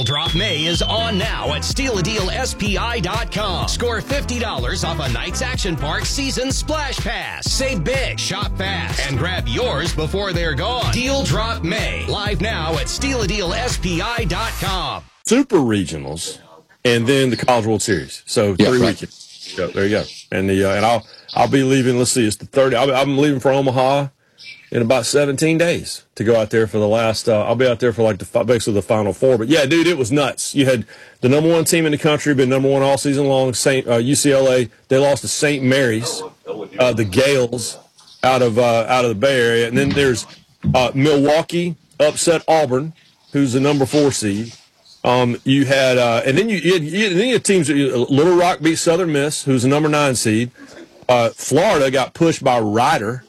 Deal Drop May is on now at StealADealSPI.com. Score $50 off a Knights Action Park season splash pass. Save big, shop fast, and grab yours before they're gone. Deal Drop May. Live now at StealADealSPI.com. Super regionals, and then the College World Series. So 3 weekends. So there you go. And I'll be leaving. Let's see, it's the 30th. I'm leaving for Omaha in about 17 days to go out there for the last. I'll be out there for basically the Final Four. But yeah, dude, it was nuts. You had the number one team in the country, been number one all season long. UCLA. They lost to St. Mary's, the Gales out of the Bay Area, and then there's Milwaukee upset Auburn, who's the number 4 seed. You had, and then you had teams. Little Rock beat Southern Miss, who's the number 9 seed. Florida got pushed by Rider,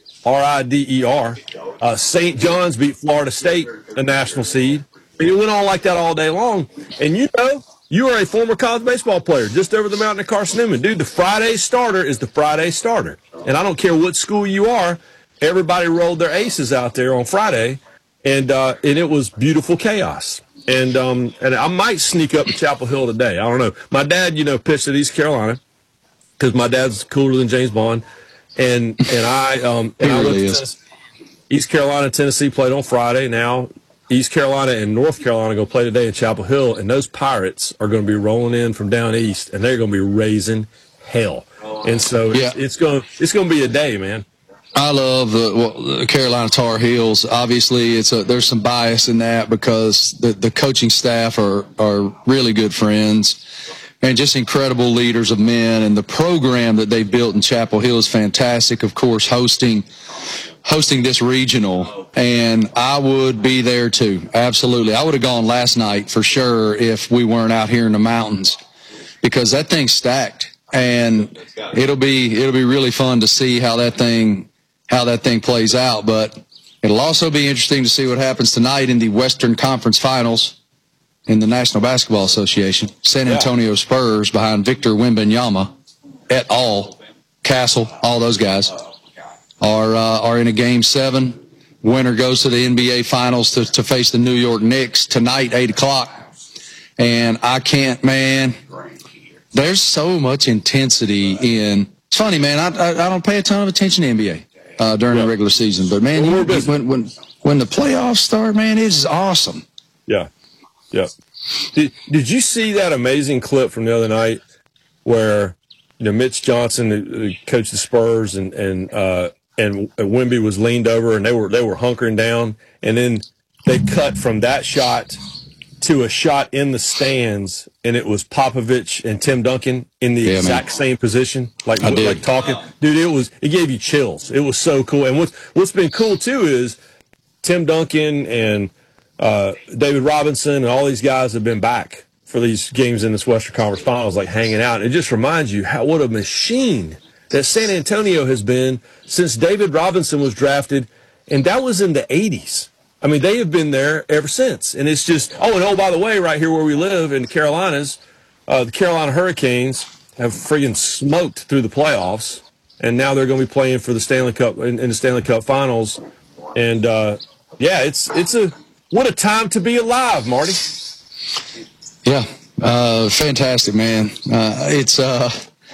Rider. St. John's beat Florida State, a national seed. And it went on like that all day long. And you are a former college baseball player just over the mountain at Carson-Newman. Dude, the Friday starter is the Friday starter. And I don't care what school you are, everybody rolled their aces out there on Friday, and it was beautiful chaos. And I might sneak up to Chapel Hill today. I don't know. My dad, pitched at East Carolina because my dad's cooler than James Bond. And I went to East Carolina, Tennessee played on Friday. Now East Carolina and North Carolina go play today in Chapel Hill, and those Pirates are going to be rolling in from down east, and they're going to be raising hell. And so it's going to be a day, man. I love the Carolina Tar Heels. Obviously, there's some bias in that because the coaching staff are really good friends and just incredible leaders of men. And the program that they built in Chapel Hill is fantastic. Of course, hosting this regional, and I would be there too. Absolutely, I would have gone last night for sure if we weren't out here in the mountains, because that thing's stacked, and it'll be really fun to see how that thing plays out. But it'll also be interesting to see what happens tonight in the Western Conference Finals in the National Basketball Association. San Antonio Spurs behind Victor Wembanyama et al., Castle, all those guys are in a Game 7. Winner goes to the NBA Finals to face the New York Knicks tonight, 8 o'clock. And I can't, man, there's so much intensity in. It's funny, man, I don't pay a ton of attention to NBA during the regular season, but man, when the playoffs start, man, it's awesome. Yeah. Did you see that amazing clip from the other night where Mitch Johnson, who coached the Spurs, and Wemby was leaned over and they were hunkering down, and then they cut from that shot to a shot in the stands, and it was Popovich and Tim Duncan in the exact same position, like talking. Dude, it gave you chills. It was so cool. And what's been cool too is Tim Duncan and David Robinson and all these guys have been back for these games in this Western Conference Finals, like hanging out. It just reminds you what a machine that San Antonio has been since David Robinson was drafted, and that was in the 80s. I mean, they have been there ever since. And it's just, by the way, right here where we live in the Carolinas, the Carolina Hurricanes have friggin' smoked through the playoffs, and now they're going to be playing for the Stanley Cup in the Stanley Cup Finals. And what a time to be alive, Marty. Yeah, fantastic, man. It's a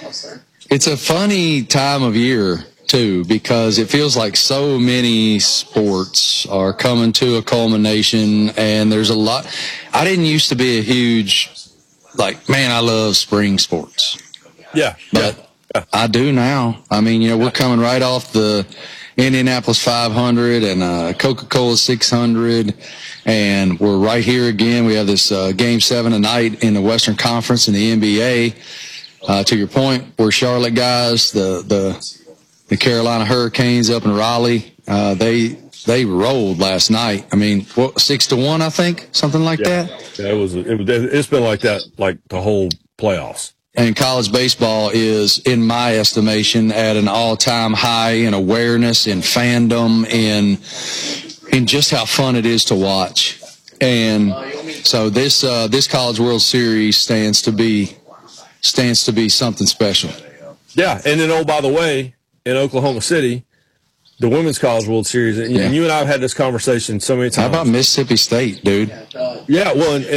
funny time of year too, because it feels like so many sports are coming to a culmination, and there's a lot. I didn't used to be a huge, I love spring sports. Yeah. But I do now. I mean, we're coming right off the Indianapolis 500 and Coca-Cola 600, and we're right here again. We have this Game 7 tonight in the Western Conference in the NBA. To your point, we're Charlotte guys, the Carolina Hurricanes up in Raleigh, they rolled last night. I mean, 6-1, I think, something like that. Yeah, it's been like that, like the whole playoffs. And college baseball is, in my estimation, at an all-time high in awareness, in fandom, in just how fun it is to watch. And so this College World Series stands to be something special. Yeah, and then, by the way, in Oklahoma City, the Women's College World Series, and you and I have had this conversation so many times. How about Mississippi State, dude? Yeah, well,